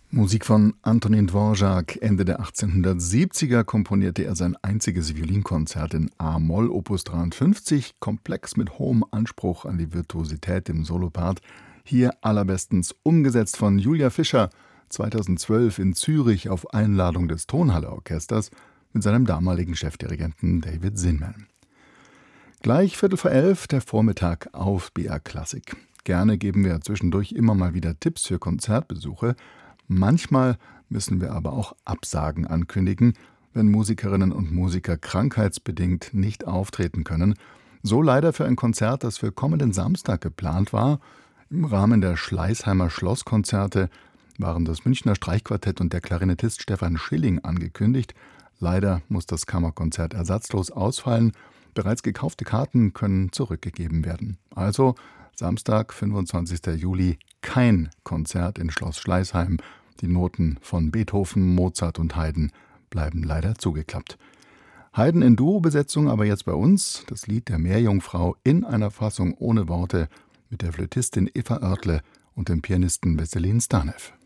Musik von Antonin Dvorak. Ende der 1870er komponierte er sein einziges Violinkonzert in A-Moll, Opus 53, komplex mit hohem Anspruch an die Virtuosität im Solopart. Hier allerbestens umgesetzt von Julia Fischer, 2012 in Zürich auf Einladung des Tonhalle-Orchesters mit seinem damaligen Chefdirigenten David Zinman. Gleich 11:15 der Vormittag auf BR Klassik. Gerne geben wir zwischendurch immer mal wieder Tipps für Konzertbesuche. Manchmal müssen wir aber auch Absagen ankündigen, wenn Musikerinnen und Musiker krankheitsbedingt nicht auftreten können. So leider für ein Konzert, das für kommenden Samstag geplant war. Im Rahmen der Schleißheimer Schlosskonzerte waren das Münchner Streichquartett und der Klarinettist Stefan Schilling angekündigt. Leider muss das Kammerkonzert ersatzlos ausfallen. Bereits gekaufte Karten können zurückgegeben werden. Also Samstag, 25. Juli, kein Konzert in Schloss Schleißheim. Die Noten von Beethoven, Mozart und Haydn bleiben leider zugeklappt. Haydn in Duo-Besetzung aber jetzt bei uns. Das Lied der Meerjungfrau in einer Fassung ohne Worte mit der Flötistin Eva Oertle und dem Pianisten Wesselin Stanev.